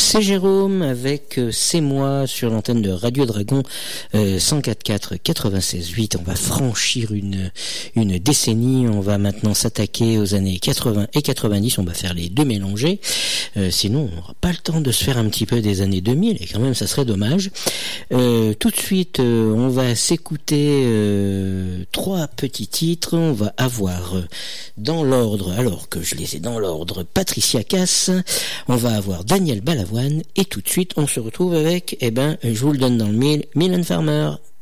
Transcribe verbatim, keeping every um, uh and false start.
c'est Jérôme avec euh, C'est moi sur l'antenne de Radio Dragon euh, cent quatre virgule quatre quatre-vingt-seize virgule huit. On va franchir une une décennie. On va maintenant s'attaquer aux années quatre-vingts et quatre-vingt-dix. On va faire les deux mélangés. Euh, sinon, on n'aura pas le temps de se faire un petit peu des années deux mille. Et quand même, ça serait dommage. Euh, tout de suite, euh, on va s'écouter euh, trois petits titres. On va avoir euh, dans l'ordre, alors que je les ai dans l'ordre, Patricia Cass. On va avoir Daniel Balavoine. Et tout de suite, on se retrouve avec, eh ben, je vous le donne dans le mille, Mylène Farmer.